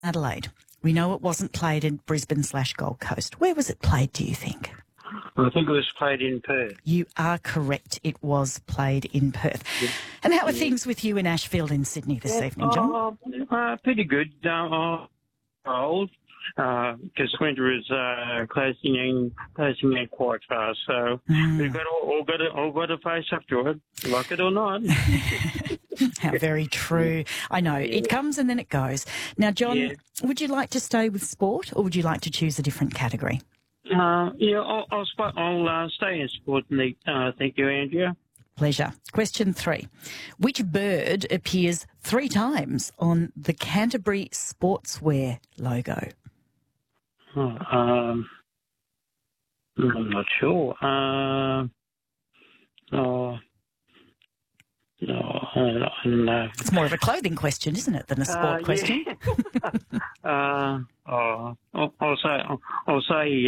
Adelaide. We know it wasn't played in Brisbane/Gold Coast. Where was it played, do you think? I think it was played in Perth. You are correct. It was played in Perth. And how are things with you in Ashfield in Sydney this evening, John? Pretty good. Cold, because winter is closing in quite fast. So we've all got to face up to it, like it or not. How very true. I know. It comes and then it goes. Now, John, would you like to stay with sport or would you like to choose a different category? I'll stay in sport, Nick. Thank you, Andrea. Pleasure. Question 3. Which bird appears 3 times on the Canterbury Sportswear logo? I'm not sure. No, I don't know. It's more of a clothing question, isn't it, than a sport question? I'll say,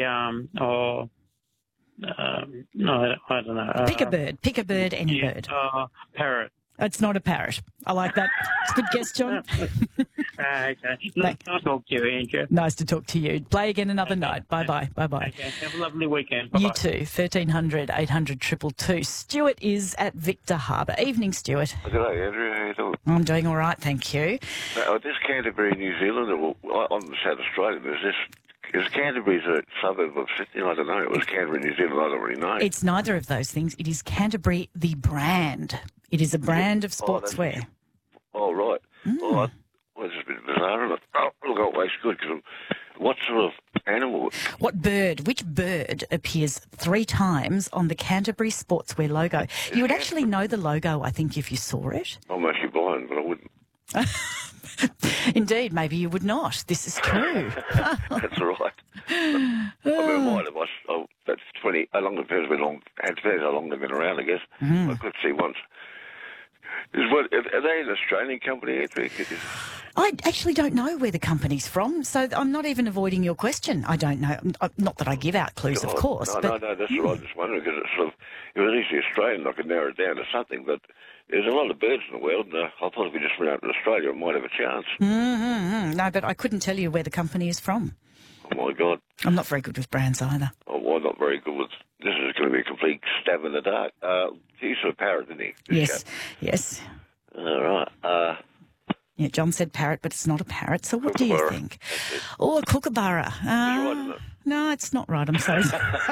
no, I don't know. Pick a bird. Pick a bird, any bird. Parrot. It's not a parrot. I like that. It's a good guess, John. Okay. Nice to talk to you, Andrew. Nice to talk to you. Play again another night. Bye-bye. Bye-bye. Okay. Have a lovely weekend. Bye-bye. You too. 1300 800 222. Stuart is at Victor Harbour. Evening, Stuart. Good day, Andrew. How you doing? I'm doing all right, thank you. Now, this Canterbury, New Zealand, I'm South Australian. Is Canterbury a suburb of Sydney? I don't know. It was Canterbury, New Zealand. I don't really know. It's neither of those things. It is Canterbury, the brand. It is a brand of sportswear. Right. Well, it's a bit bizarre, isn't it? Oh, look, it's good, because what sort of animal? What bird? Which bird appears 3 times on the Canterbury Sportswear logo? You would actually know the logo, I think, if you saw it. I'm actually blind, but I wouldn't. Indeed, maybe you would not. This is true. That's right. I mean, why have I? That's 20. How long have it been long? It depends how long they've been around, I guess. I could see once. Are they an Australian company? I actually don't know where the company's from, so I'm not even avoiding your question. I don't know. Not that I give out clues, of course. No, that's what I was just wondering, because if it was easily Australian, I could narrow it down to something, but there's a lot of birds in the world, and I thought if we just went out to Australia, I might have a chance. No, but I couldn't tell you where the company is from. Oh, my God. I'm not very good with brands either. Oh, well, I'm not very good with... This is going to be a complete stab in the dark. He said parrot, didn't he? Yes. All right. Yeah, John said parrot, but it's not a parrot. So what do you think? Oh, a kookaburra. Right, isn't it? No, it's not right. I'm sorry.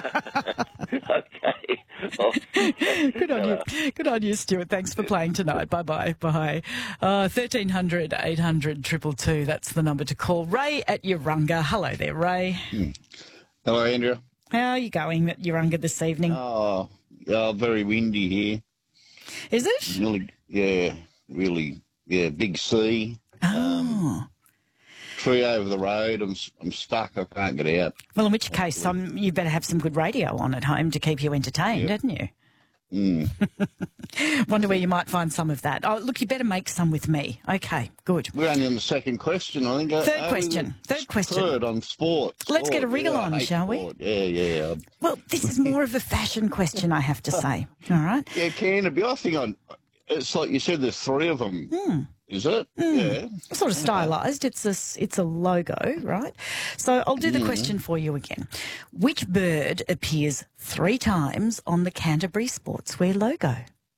Okay. Good on you. Good on you, Stuart. Thanks for playing tonight. Bye-bye. Bye. 1300 800 222. That's the number to call. Ray at Urunga. Hello there, Ray. Hello, Andrew. How are you going at Urunga this evening? Oh, very windy here. Is it? Really, big sea. Oh. Tree over the road. I'm stuck. I can't get out. Well, in which case, you better have some good radio on at home to keep you entertained, hadn't you? Wonder where you might find some of that. Oh, look, you better make some with me. Okay, good. We're only on the second question, I think. Third question. Third on sport. Let's get a wriggle on, shall we? Yeah. Well, this is more of a fashion question, I have to say. All right? Yeah, Canterbury. I think it's like you said, there's 3 of them. Is it? Yeah. Sort of stylised. It's a logo, right? So I'll do the question for you again. Which bird appears 3 times on the Canterbury Sportswear logo?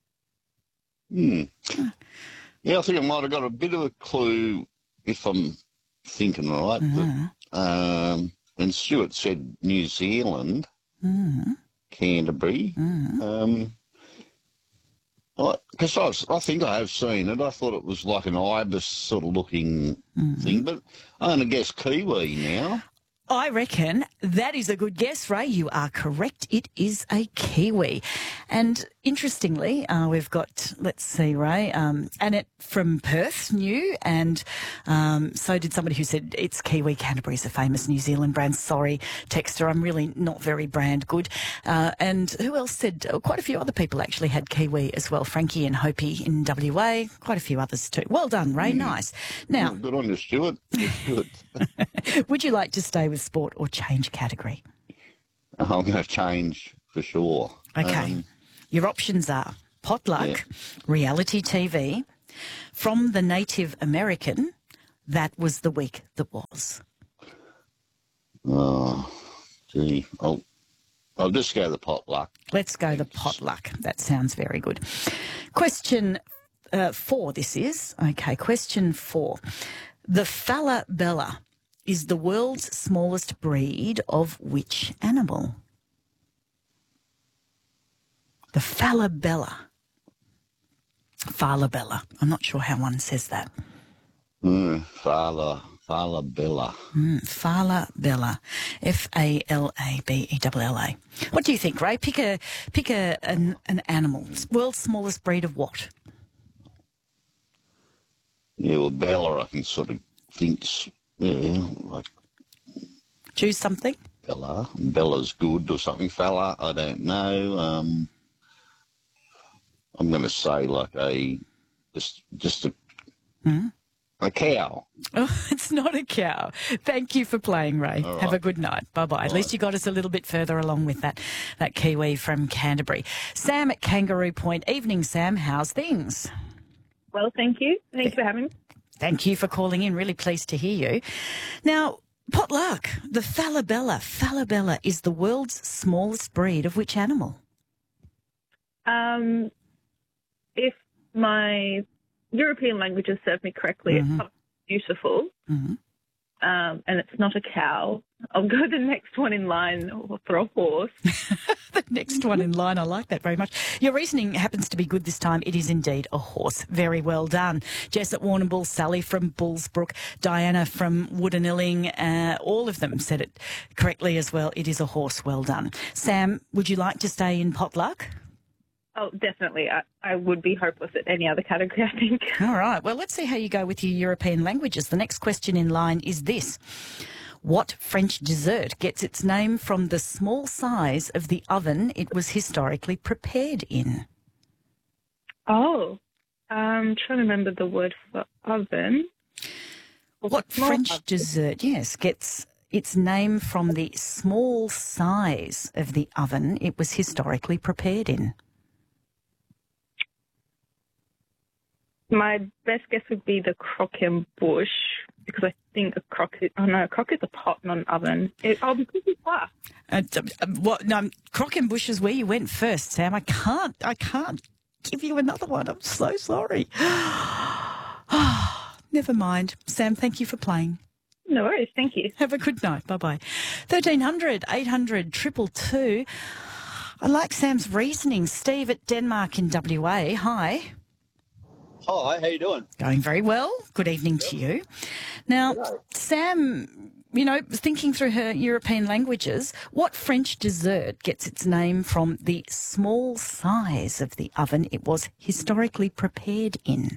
Yeah, I think I might have got a bit of a clue if I'm thinking right. But, when Stuart said New Zealand, Canterbury, because I think I have seen it. I thought it was like an ibis sort of looking thing, but I'm going to guess Kiwi now. I reckon that is a good guess, Ray. You are correct. It is a kiwi. And interestingly, we've got, let's see, Ray, Annette from Perth knew, and so did somebody who said it's Kiwi. Canterbury's a famous New Zealand brand. Sorry, Texter, I'm really not very brand good. And who else said? Quite a few other people actually had Kiwi as well. Frankie and Hopi in WA. Quite a few others too. Well done, Ray. Nice. Now, good on you, Stuart. Good. Would you like to stay with sport or change category? I'm going to change for sure. Okay. Your options are Potluck, reality TV, From the Native American, that was the week that was? Oh, gee. I'll just go the potluck. Let's go the potluck. That sounds very good. Question 4, this is. Okay, question 4. The falabella is the world's smallest breed of which animal? The falabella. Falabella. I'm not sure how one says that. Falabella. Falabella. Falabella. What do you think, Ray? Pick an animal. World's smallest breed of what? Yeah, well, Bella, I can sort of think, like Choose something. Bella. Bella's good or something. Fella, I don't know. I'm going to say like just a cow. Oh, it's not a cow. Thank you for playing, Ray. All Have a right. good night. Bye-bye. At least you got us a little bit further along with that Kiwi from Canterbury. Sam at Kangaroo Point. Evening, Sam. How's things? Well, thank you. Thanks for having me. Thank you for calling in. Really pleased to hear you. Now, potluck. The falabella. Falabella is the world's smallest breed of which animal? If my European languages serve me correctly, it's not beautiful, and it's not a cow. I'll go the next one in line for a horse. The next one in line. I like that very much. Your reasoning happens to be good this time. It is indeed a horse. Very well done. Jess at Warrnambool, Sally from Bullsbrook, Diana from Woodanilling, all of them said it correctly as well. It is a horse. Well done. Sam, would you like to stay in potluck? Oh, definitely. I would be hopeless at any other category, I think. All right. Well, let's see how you go with your European languages. The next question in line is this. What French dessert gets its name from the small size of the oven it was historically prepared in? Oh, I'm trying to remember the word for oven. What French dessert, yes, gets its name from the small size of the oven it was historically prepared in? My best guess would be the croquembouche, because I think a croquette is a pot, not an oven. I'll be pretty far. Croquembouche is where you went first, Sam. I can't give you another one. I'm so sorry. Never mind. Sam, thank you for playing. No worries. Thank you. Have a good night. Bye-bye. 1300 800 222. I like Sam's reasoning. Steve at Denmark in WA. Hi. Hi, how you doing? Going very well. Good evening to you. Now, Sam, thinking through her European languages, what French dessert gets its name from the small size of the oven it was historically prepared in?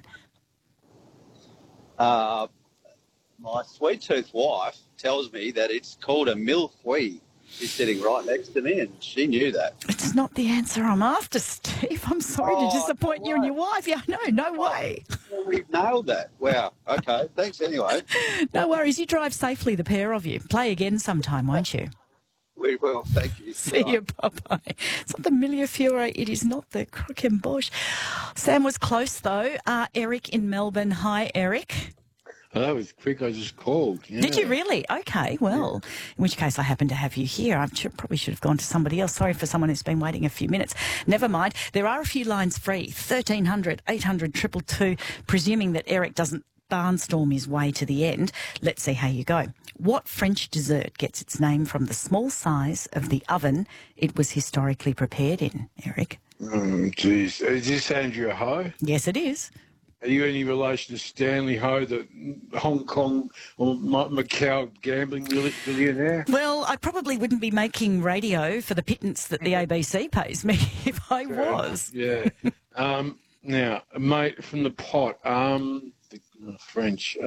My sweet-toothed wife tells me that it's called a mille-feuille. She's sitting right next to me, and she knew that. It's not the answer I'm after, Steve. I'm sorry to disappoint you and your wife. Yeah, no way. We've nailed that. Wow. Okay. Thanks anyway. No worries. You drive safely, the pair of you. Play again sometime, won't you? We will. Thank you. See you. Bye-bye. It's not the mille-feuille. It is not the croquembouche. Sam was close, though. Eric in Melbourne. Hi, Eric. Oh, that was quick. I just called. Yeah. Did you really? Okay, well, in which case I happen to have you here. I probably should have gone to somebody else. Sorry for someone who's been waiting a few minutes. Never mind. There are a few lines free. 1300 800 222, presuming that Eric doesn't barnstorm his way to the end. Let's see how you go. What French dessert gets its name from the small size of the oven it was historically prepared in, Eric? Geez. Is this Andrea Ho? Yes, it is. Are you any relation to Stanley Ho, the Hong Kong or Macau gambling billionaire? Well, I probably wouldn't be making radio for the pittance that the ABC pays me if I was. Yeah. Now, mate, from the pot, French.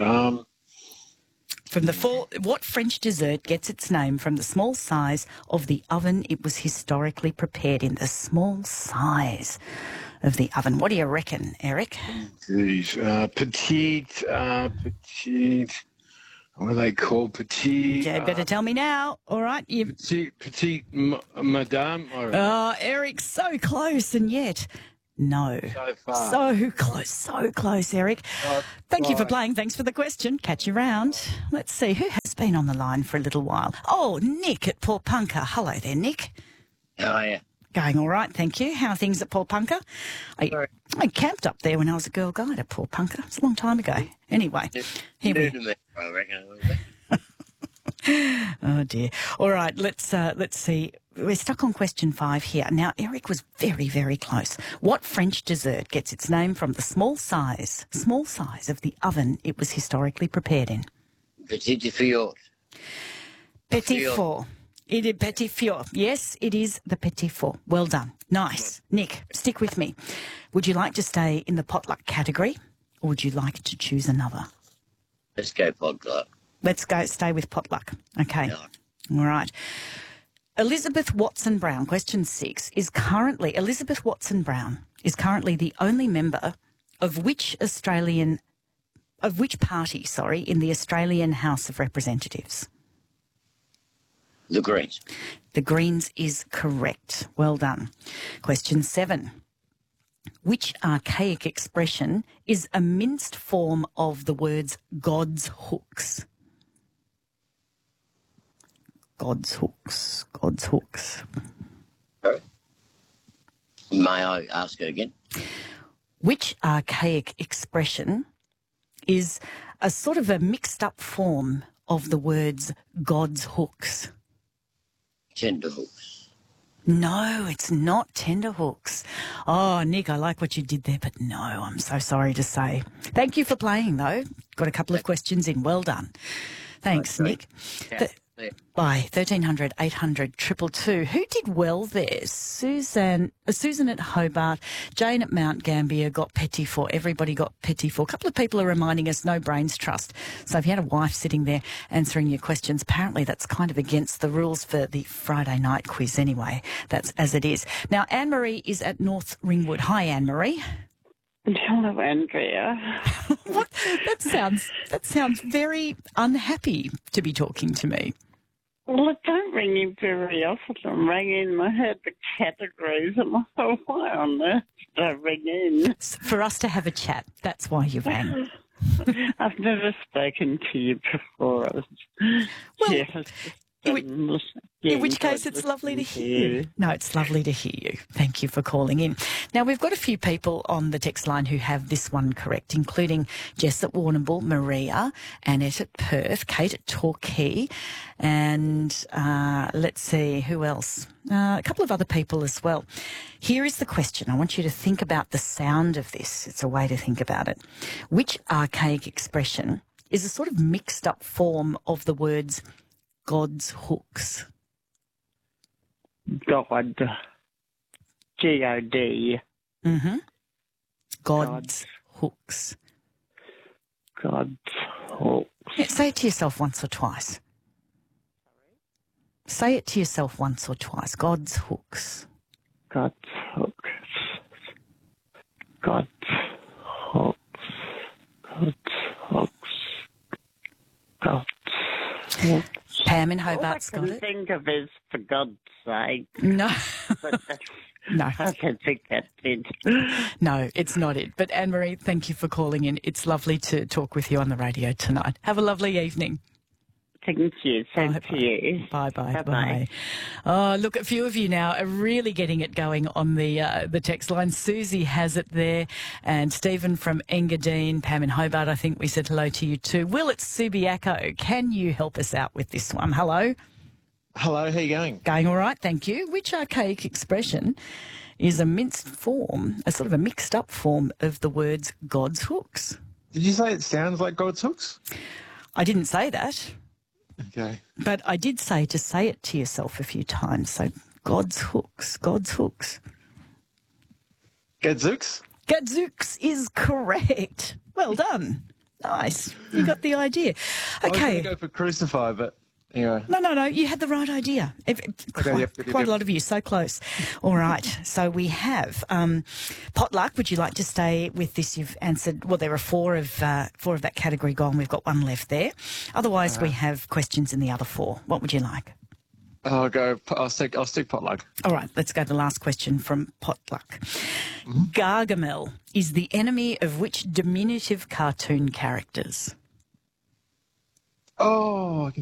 What French dessert gets its name from the small size of the oven it was historically prepared in? The small size of the oven. What do you reckon, Eric? Geez, petite. What are they called? Petite. Yeah, better tell me now. All right. Petite madame. Oh, Eric, so close, and yet No. So far. So close, Eric. Thank you for playing. Thanks for the question. Catch you round. Let's see, who has been on the line for a little while? Oh, Nick at Port Punker. Hello there, Nick. How are you? Going all right, thank you. How are things at Port Punker? I camped up there when I was a girl guide at Port Punker. It's a long time ago. Anyway, here we New to me, I reckon. Oh dear. All right, let's see. We're stuck on question 5 here. Now, Eric was very, very close. What French dessert gets its name from the small size of the oven it was historically prepared in? Petit four. Petit four. It is petit four. Yes, it is the petit four. Well done. Nice. Nick, stick with me. Would you like to stay in the potluck category, or would you like to choose another? Let's go potluck. Let's go. Stay with potluck. Okay. Yeah. All right. Elizabeth Watson Brown, question 6, Elizabeth Watson Brown is currently the only member of which party, in the Australian House of Representatives? The Greens. The Greens is correct. Well done. Question 7. Which archaic expression is a minced form of the words God's hooks? God's hooks. God's hooks. Sorry? May I ask it again? Which archaic expression is a sort of a mixed up form of the words God's hooks? Tenterhooks. No, it's not tenterhooks. Oh, Nick, I like what you did there, but no, I'm so sorry to say. Thank you for playing, though. Got a couple of questions in. Well done. Thanks, Nick. Yeah. By 1300 800 222. Who did well there? Susan at Hobart, Jane at Mount Gambier got Petit Four. Everybody got Petit Four. A couple of people are reminding us no brains trust. So if you had a wife sitting there answering your questions, apparently that's kind of against the rules for the Friday night quiz anyway. That's as it is. Now, Anne-Marie is at North Ringwood. Hi, Anne-Marie. Hello, Andrea. What? That sounds very unhappy to be talking to me. Well, I don't ring in very often. I'm ringing. I heard the categories and I thought, why on earth did I ring in? For us to have a chat. That's why you rang. I've never spoken to you before. In which case, it's lovely to hear you. No, it's lovely to hear you. Thank you for calling in. Now, we've got a few people on the text line who have this one correct, including Jess at Warrnambool, Maria, Annette at Perth, Kate at Torquay, and let's see, who else? A couple of other people as well. Here is the question. I want you to think about the sound of this. It's a way to think about it. Which archaic expression is a sort of mixed up form of the words God's hooks? God. G-O-D. Mm-hmm. God's hooks. God's hooks. Yeah, say it to yourself once or twice. Say it to yourself once or twice. God's hooks. God's hooks. God's hooks. God's hooks. God's hooks. Pam in Hobart's got it. All I can think of is, for God's sake. No. But No. I don't think that's it. No, it's not it. But Anne-Marie, thank you for calling in. It's lovely to talk with you on the radio tonight. Have a lovely evening. Thank you. Same to you. Bye-bye. Bye-bye. Bye. Oh, look, a few of you now are really getting it going on the text line. Susie has it there, and Stephen from Engadine, Pam in Hobart, I think we said hello to you too. Will, it's Subiaco. Can you help us out with this one? Hello? Hello, how you going? Going all right, thank you. Which archaic expression is a minced form, a sort of a mixed up form of the words God's hooks? Did you say it sounds like God's hooks? I didn't say that. Okay. But I did say to say it to yourself a few times. So God's hooks, God's hooks. Gadzooks? Gadzooks is correct. Well done. Nice. You got the idea. I was Okay. going to go for crucify, but anyway. No. You had the right idea. Quite a lot of you. So close. All right. So we have potluck. Would you like to stay with this? You've answered. Well, there are four of that category gone. We've got one left there. Otherwise, we have questions in the other four. What would you like? I'll stick potluck. All right, let's go to the last question from Potluck. Gargamel is the enemy of which diminutive cartoon characters? Oh,